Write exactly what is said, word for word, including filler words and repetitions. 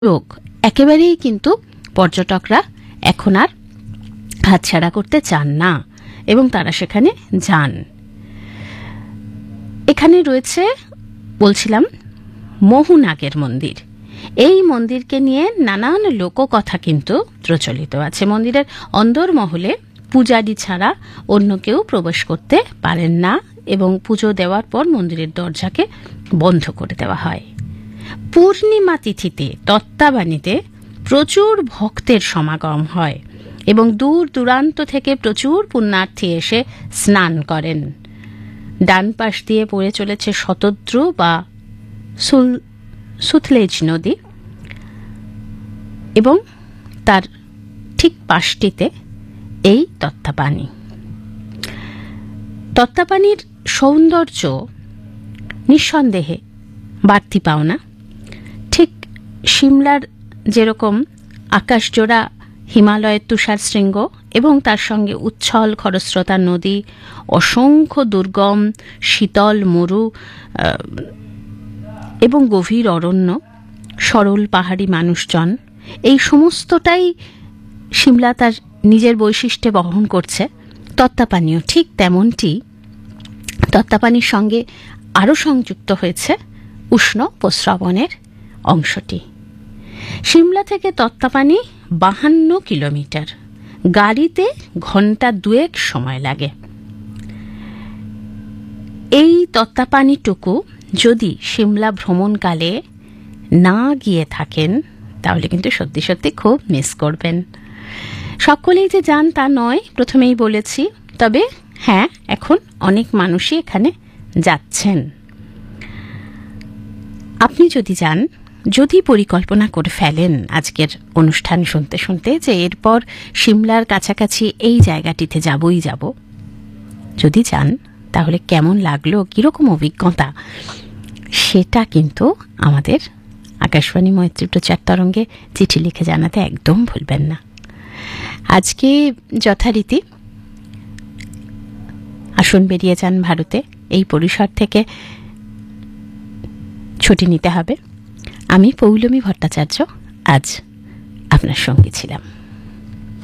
লোক একেবারেই কিন্তু পর্যটকরা এখন আর হাতছাড়া করতে চান না এবং তারা সেখানে যান। এখানে রয়েছে বলছিলাম মোহনাগের মন্দির। এই মন্দিরকে নিয়ে নানান লোককথা কিন্তু প্রচলিত আছে। মন্দিরের অন্দরমহলে পূজারী ছাড়া অন্য কেউ প্রবেশ করতে পারেন না এবং পুজো দেওয়ার পর মন্দিরের দরজাকে বন্ধ করে দেওয়া হয়। পূর্ণিমা তিথিতে তত্ত্বাবানীতে প্রচুর ভক্তের সমাগম হয় এবং দূর দূরান্ত থেকে প্রচুর পুণ্যার্থী এসে স্নান করেন। ডান পাশ দিয়ে বয়ে চলেছে শতদ্রু বা সুল সুতলেজ নদী এবং তার ঠিক পাশটিতে এই তত্ত্বাপানি। তত্ত্বাপানির সৌন্দর্য নিঃসন্দেহে বাড়তি পাওনা। ঠিক সিমলার যেরকম আকাশজোড়া হিমালয়ের তুষার শৃঙ্গ এবং তার সঙ্গে উচ্ছল খরস্রোতা নদী, অসংখ্য দুর্গম শীতল মরু এবং গভীর অরণ্য, সরল পাহাড়ি মানুষজন, এই সমস্তটাই সিমলা তার নিজের বৈশিষ্ট্যে বহন করছে। তত্ত্বাপানিও ঠিক তেমনটি। তত্ত্বাপানির সঙ্গে আরও সংযুক্ত হয়েছে উষ্ণ প্রস্রবণের অংশটি। সিমলা থেকে তত্ত্বাপানি বাহান্ন কিলোমিটার, গাড়িতে ঘন্টা দুয়েক সময় লাগে। এই তত্ত্বাপানিটুকু যদি সিমলা ভ্রমণকালে না গিয়ে থাকেন তাহলে কিন্তু সত্যি সত্যি খুব মিস করবেন। সকলেই যে যান তা নয়, প্রথমেই বলেছি, তবে হ্যাঁ এখন অনেক মানুষই এখানে যাচ্ছেন। আপনি যদি যান, যদি পরিকল্পনা করে ফেলেন আজকের অনুষ্ঠান শুনতে শুনতে যে এরপর সিমলার কাছাকাছি এই জায়গাটিতে যাবই যাব, যদি যান তাহলে কেমন লাগলো, কীরকম অভিজ্ঞতা, সেটা কিন্তু আমাদের আকাশবাণী মৈত্রী প্রচার তরঙ্গে চিঠি লিখে জানাতে একদম ভুলবেন না। আজকে যথারীতি আসুন বেরিয়ে যান ভারতে, এই পরিসর থেকে ছুটি নিতে হবে। আমি পৌলমী ভট্টাচার্য আজ আপনার সঙ্গে ছিলাম।